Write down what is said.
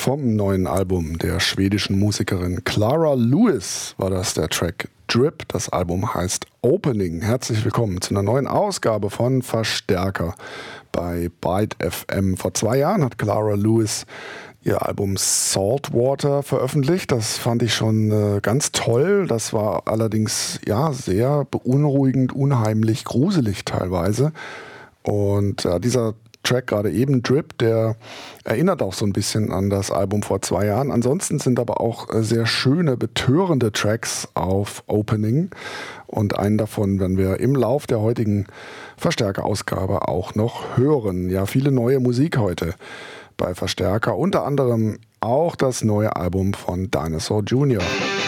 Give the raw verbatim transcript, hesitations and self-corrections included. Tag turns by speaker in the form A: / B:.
A: vom neuen Album der schwedischen Musikerin Clara Lewis war das der Track Drip. Das Album heißt Opening. Herzlich willkommen zu einer neuen Ausgabe von Verstärker bei Byte F M. Vor zwei Jahren hat Clara Lewis ihr Album Saltwater veröffentlicht. Das fand ich schon äh, ganz toll. Das war allerdings ja sehr beunruhigend, unheimlich, gruselig teilweise. Und äh, dieser Track gerade eben, Drip, der erinnert auch so ein bisschen an das Album vor zwei Jahren. Ansonsten sind aber auch äh, sehr schöne, betörende Tracks auf Opening. Und einen davon werden wir im Lauf der heutigen Verstärkerausgabe auch noch hören. Ja, viele neue Musik heute bei Verstärker, unter anderem auch das neue Album von Dinosaur Junior